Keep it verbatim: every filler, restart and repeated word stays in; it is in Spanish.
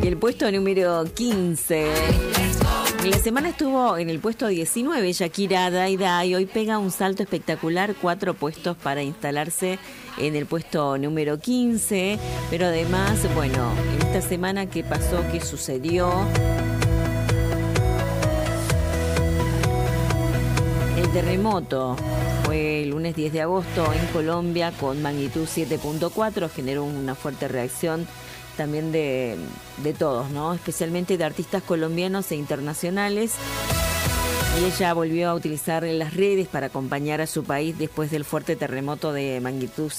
el puesto número quince. En la semana estuvo en el puesto diecinueve Shakira Daida y hoy pega un salto espectacular, cuatro puestos para instalarse en el puesto número quince. Pero además, bueno, en esta semana, ¿qué pasó? ¿Qué sucedió? El terremoto fue el lunes diez de agosto en Colombia con magnitud siete punto cuatro, generó una fuerte reacción también de, de todos, ¿no? Especialmente de artistas colombianos e internacionales. Y ella volvió a utilizar las redes para acompañar a su país después del fuerte terremoto de magnitud